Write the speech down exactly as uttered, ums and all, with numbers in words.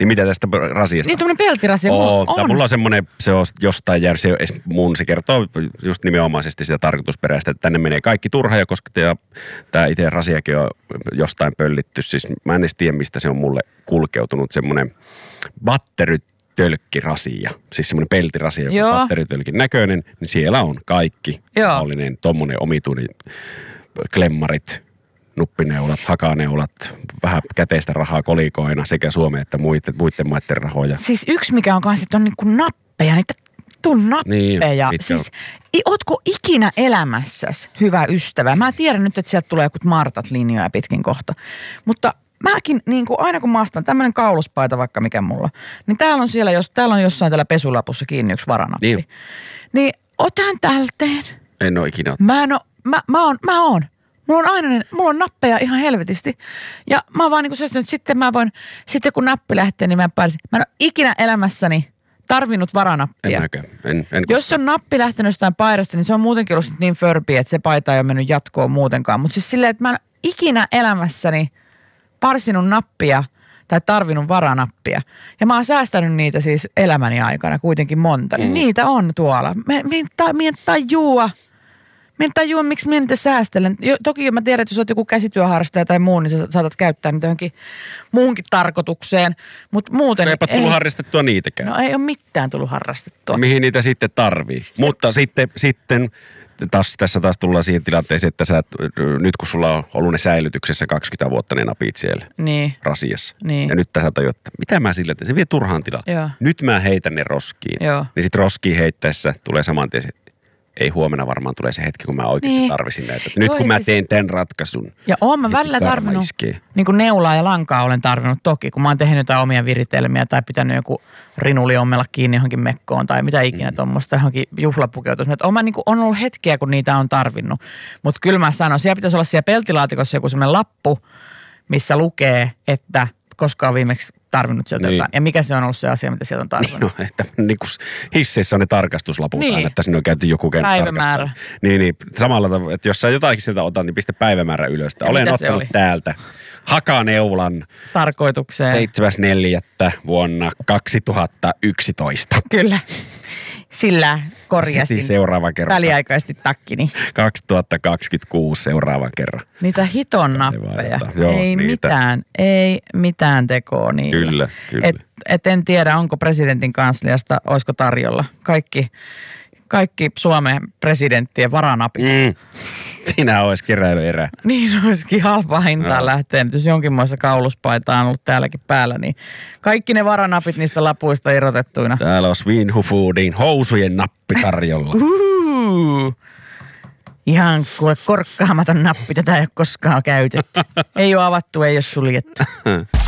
Niin mitä tästä rasiasta? Niin tuommoinen peltirasia. Oo, on. Mulla on semmoinen, se on jostain jär, se on mun, se kertoo just nimenomaisesti sitä tarkoitusperäistä, että tänne menee kaikki turha ja koska tämä itse rasiakin on jostain pöllitty, siis mä en edes tiedä, mistä se on mulle kulkeutunut, semmoinen batteritölkkirasia, siis semmoinen peltirasia, joka on batteritölkin näköinen, niin siellä on kaikki mahdollinen tommonen omituinen klemmarit, nuppineulat, hakaneulat, vähän käteistä rahaa kolikoina sekä Suomen että muiden, muiden maiden rahoja. Siis yksi mikä on kanssa, että on niinku nappeja, niitä tuon nappeja. Niin, siis i, ootko ikinä elämässäsi hyvä ystävä? Mä tiedän nyt, että sieltä tulee jotkut Martat linjoja pitkin kohta, mutta mäkin niin kuin aina kun mä astan tämmöinen kauluspaita vaikka mikä mulla, niin täällä on siellä, jos täällä on jossain tällä pesulapussa kiinni yksi varanappi. Niin, niin otan tälteen. En ole ikinä ottanut. Mä en oo, mä, mä oon, mä oon. Mulla on aina, mulla on nappeja ihan helvetisti. Ja mä oon vaan niinku sellainen, että sitten mä voin, sitten kun nappi lähtee, niin mä pääsin. Mä en ole ikinä elämässäni tarvinnut varanappia. En mäkään. En, en Jos on nappi lähtenyt jostain paidasta, niin se on muutenkin ollut niin förpi, että se paita ei ole mennyt jatkoon muutenkaan. Mutta siis silleen, että mä en ikinä elämässäni parsinut nappia tai tarvinnut varanappia. Ja mä oon säästänyt niitä siis elämäni aikana kuitenkin monta. Niin mm. niitä on tuolla. Mä en tajua. Mä en tajua, miksi mä niitä säästelen. Jo, toki mä tiedän, että jos oot joku käsityöharrastaja tai muu, niin sä saatat käyttää niitä johonkin muunkin tarkoitukseen. Mutta muuten eipä tullut ei, harrastettua niitäkään. No ei ole mitään tullut harrastettua. Mihin niitä sitten tarvii. Se, Mutta sitten, sitten taas, tässä taas tullaan siihen tilanteeseen, että sä, nyt kun sulla on ollut ne säilytyksessä kaksikymmentä vuotta ne napit siellä niin. rasiassa. Niin. Ja nyt tässä tajuat, että mitä mä sillä, että se vie turhaan tilaa. Joo. Nyt mä heitän ne roskiin. Joo. Niin sit roskiin heittäessä tulee saman tien, ei huomenna varmaan tulee se hetki, kun mä oikeasti niin. tarvisin näitä. Nyt Joo, kun mä siis teen tämän ratkaisun. Ja oon mä välillä tarvinnut, niin kuin neulaa ja lankaa olen tarvinnut toki, kun mä oon tehnyt jotain omia viritelmiä tai pitänyt joku rinuli ommella kiinni johonkin mekkoon tai mitä ikinä mm. tuommoista johonkin juhlapukeutusta. Että on, mä, niin kuin, on ollut hetkiä, kun niitä on tarvinnut. Mutta kyllä mä sanon, siellä pitäisi olla siellä peltilaatikossa joku semmoinen lappu, missä lukee, että koska on viimeksi tarvinnut sieltä niin. jotain. Ja mikä se on ollut se asia, mitä sieltä on tarvinnut? Niin, no, että niin kuin hisseissä on ne tarkastuslaput niin. aina, että sinne on käyty joku kerta päivämäärä. Tarkastaa. Niin, niin, samalla tavalla, että jos sä jotakin sieltä otat, niin pistä päivämäärä ylös. Ja olen ottanut täältä hakaneulan tarkoitukseen seitsemäs neljättä vuonna kaksituhattayksitoista. Kyllä. Sillä korjasin seuraava kerran. väliaikaisesti takkini. kaksituhattakaksikymmentäkuusi seuraava kerran. Niitä hiton nappeja. Joo, ei niitä. mitään, ei mitään tekoa niillä. Kyllä, kyllä. Et, et en tiedä, onko presidentin kansliasta, olisiko tarjolla kaikki, kaikki Suomen presidenttien varanapit. Mm. Siinä olisi keräilyerä. Niin olisikin halpaa hintaa no. lähteä. Jos jonkinmoista kauluspaitaa on ollut täälläkin päällä, niin kaikki ne varanapit niistä lapuista irrotettuina. Täällä on Svinhu Foodin housujen nappi tarjolla. Uhuhu. Ihan kuule korkkaamaton nappi, tätä ei ole koskaan käytetty. Ei ole avattu, ei ole suljettu.